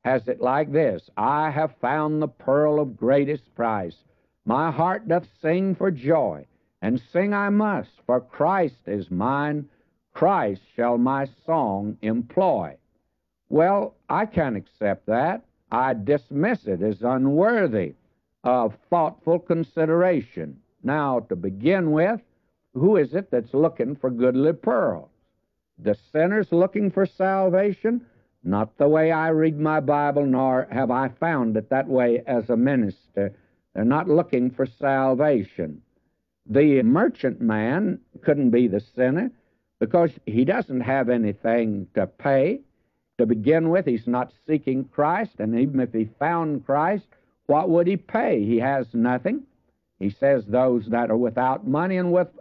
has it like this: I have found the pearl of greatest price. My heart doth sing for joy, and sing I must, for Christ is mine, Christ shall my song employ. Well, I can't accept that. I dismiss it as unworthy of thoughtful consideration. Now, to begin with, who is it that's looking for goodly pearls? The sinner's looking for salvation? Not the way I read my Bible, nor have I found it that way as a minister. They're not looking for salvation. The merchant man couldn't be the sinner because he doesn't have anything to pay. To begin with, he's not seeking Christ, and even if he found Christ, what would he pay? He has nothing. He says those that are without money and